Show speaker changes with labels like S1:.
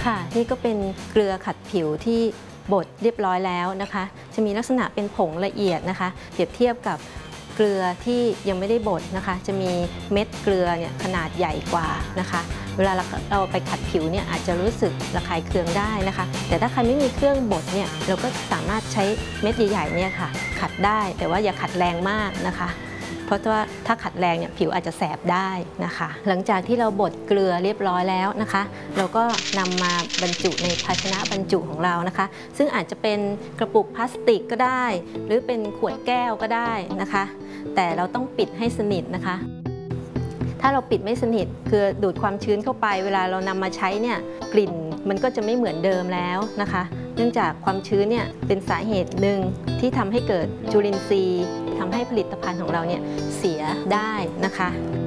S1: ค่ะนี่ก็เป็นเกลือขัดผิวที่บดเรียบร้อยแล้วนะคะจะมีลักษณะเป็นผงละเอียดนะคะเปรียบเทียบกับเกลือที่ยังไม่ได้บดนะคะจะมีเม็ดเกลือเนี่ยขนาดใหญ่กว่านะคะเวลาเราไปขัดผิวเนี่ยอาจจะรู้สึกระคายเคืองได้นะคะแต่ถ้าใครไม่มีเครื่องบดเนี่ยเราก็สามารถใช้เม็ดใหญ่ๆเนี่ยค่ะขัดได้แต่ว่าอย่าขัดแรงมากนะคะเพราะว่าถ้าขัดแรงเนี่ยผิวอาจจะแสบได้นะคะหลังจากที่เราบดเกลือเรียบร้อยแล้วนะคะเราก็นำมาบรรจุในภาชนะบรรจุของเรานะคะซึ่งอาจจะเป็นกระปุกพลาสติกก็ได้หรือเป็นขวดแก้วก็ได้นะคะแต่เราต้องปิดให้สนิทนะคะถ้าเราปิดไม่สนิทคือดูดความชื้นเข้าไปเวลาเรานำมาใช้เนี่ยกลิ่นมันก็จะไม่เหมือนเดิมแล้วนะคะเนื่องจากความชื้นเนี่ยเป็นสาเหตุหนึ่งที่ทำให้เกิดจุลินทรีย์ทำให้ผลิตภัณฑ์ของเราเนี่ยเสียได้นะคะ